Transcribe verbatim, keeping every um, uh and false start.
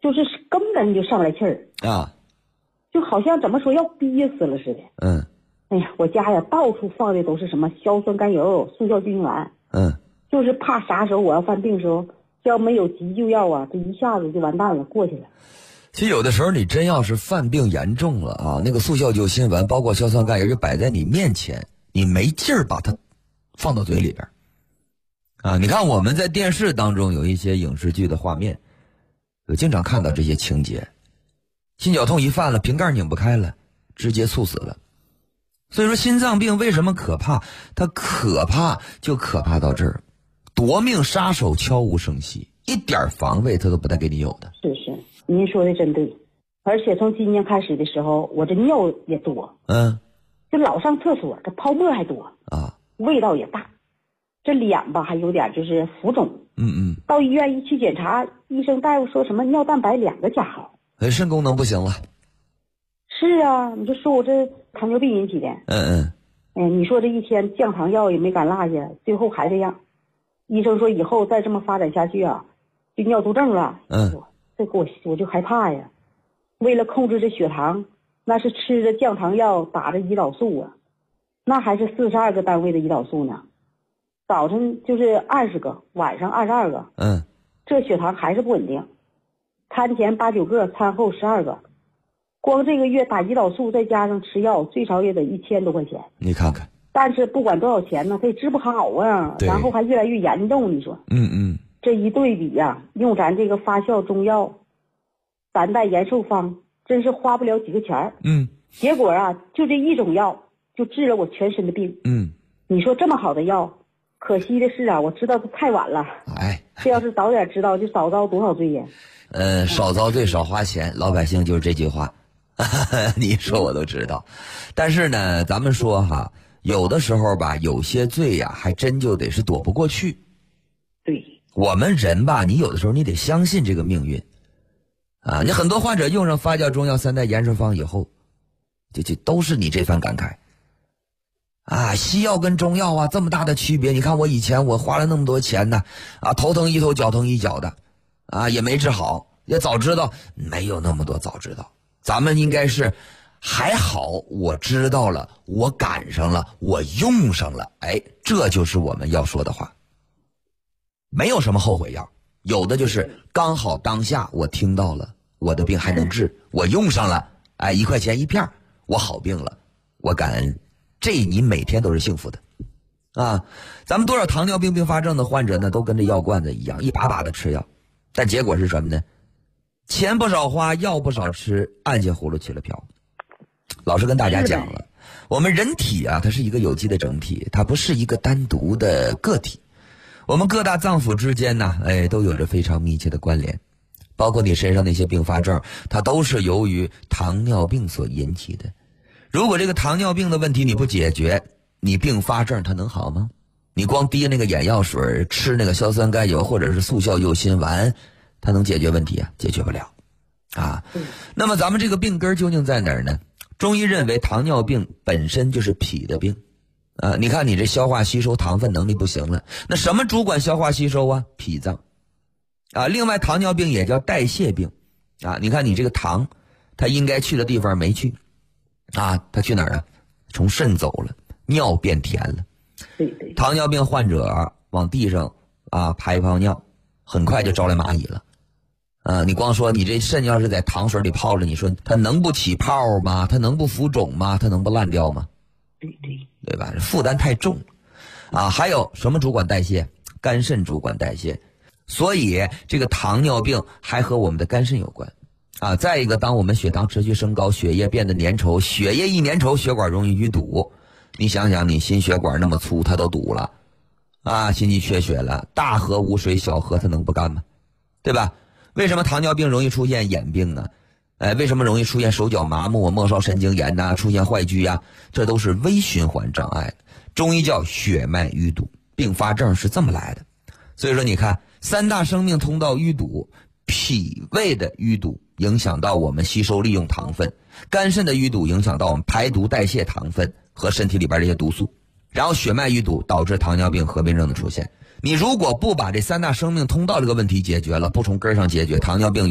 就是根本就上不来气儿啊， 就好像怎么说要憋死了似的。 嗯， 哎呀，我家呀到处放的都是什么硝酸甘油、速效救心丸， 嗯， 就是怕啥时候我要犯病的时候，要没有急救药啊，这一下子就完蛋了，过去了。 其实有的时候你真要是犯病严重了啊，那个速效救心丸包括硝酸甘油就摆在你面前，你没劲儿把它放到嘴里边啊。你看我们在电视当中有一些影视剧的画面，有经常看到这些情节，心绞痛一犯了，瓶盖拧不开了，直接猝死了。所以说心脏病为什么可怕？它可怕就可怕到这儿，夺命杀手悄无声息，一点防卫它都不带给你有的。 是是，您说的真对。而且从今年开始的时候，我这尿也多， 嗯， 就老上厕所，这泡沫还多啊， 味道也大，这脸吧还有点就是浮肿。 嗯嗯， 到医院一去检查，医生大夫说什么尿蛋白两个加号， 哎，肾功能不行了。 是啊，你就说我这糖尿病引起的。 嗯嗯， 哎，你说这一天降糖药也没敢落下，最后还这样。医生说以后再这么发展下去啊，就尿毒症了。 嗯， 这给我我就害怕呀。为了控制这血糖，那是吃着降糖药，打着胰岛素啊，那还是四十二个单位的胰岛素呢。早晨就是二十个，晚上二十二个。 嗯， 这血糖还是不稳定，餐前八九个，餐后十二个。光这个月打胰岛素再加上吃药，最少也得一千多块钱。 你看看， 但是不管多少钱呢，它也治不好啊，然后还越来越严重。你说， 嗯嗯， 这一对比呀、啊，用咱这个发酵中药，三代延寿方，真是花不了几个钱儿。 嗯， 结果啊，就这一种药就治了我全身的病。 嗯， 你说这么好的药，可惜的是啊，我知道的太晚了。 哎， 这要是早点知道，就少遭多少罪呀。 呃，少遭罪少花钱，老百姓就是这句话。你说我都知道，但是呢，咱们说哈，有的时候吧，有些罪呀，还真就得是躲不过去。 对， 我们人吧，你有的时候你得相信这个命运啊。你很多患者用上发酵中药三代延寿方以后，就就都是你这番感慨啊，西药跟中药啊这么大的区别。你看我以前我花了那么多钱呢，啊，头疼一头脚疼一脚的，啊，也没治好。也早知道没有那么多早知道，咱们应该是还好我知道了，我赶上了，我用上了，哎，这就是我们要说的话。没有什么后悔药，有的就是刚好当下我听到了，我的病还能治，我用上了，哎，一块钱一片，我好病了，我感恩，这你每天都是幸福的啊。咱们多少糖尿病并发症的患者呢，都跟这药罐子一样，一把把的吃药，但结果是什么呢？钱不少花，药不少吃，按下葫芦起了瓢。老师跟大家讲了，我们人体啊，它是一个有机的整体，它不是一个单独的个体。我们各大脏腑之间呢，哎，都有着非常密切的关联。包括你身上那些并发症，它都是由于糖尿病所引起的。如果这个糖尿病的问题你不解决，你并发症它能好吗？你光滴那个眼药水，吃那个硝酸甘油或者是速效救心丸，它能解决问题啊？解决不了啊。那么咱们这个病根究竟在哪儿呢？中医认为糖尿病本身就是脾的病啊。你看你这消化吸收糖分能力不行了，那什么主管消化吸收啊？脾脏啊。另外糖尿病也叫代谢病啊。你看你这个糖它应该去的地方没去啊，它去哪儿啊？从肾走了，尿变甜了。 对对， 糖尿病患者、啊、往地上啊排一泡尿，很快就招来蚂蚁了。啊，你光说你这肾要是在糖水里泡着，你说它能不起泡吗？它能不浮肿吗？它能不烂掉吗？ 对对， 对吧？负担太重啊。还有什么主管代谢？肝肾主管代谢。所以这个糖尿病还和我们的肝肾有关啊。再一个，当我们血糖持续升高，血液变得粘稠，血液一粘稠，血管容易淤堵。你想想，你心血管那么粗，它都堵了啊，心肌缺血了，大河无水，小河它能不干吗？对吧？为什么糖尿病容易出现眼病呢？哎，为什么容易出现手脚麻木、末梢神经炎呐、啊，出现坏疽呀？这都是微循环障碍，中医叫血脉淤堵，并发症是这么来的。所以说，你看三大生命通道淤堵，脾胃的淤堵影响到我们吸收利用糖分，肝肾的淤堵影响到我们排毒代谢糖分和身体里边这些毒素，然后血脉淤堵导致糖尿病合并症的出现。你如果不把这三大生命通道这个问题解决了，不从根儿上解决，糖尿病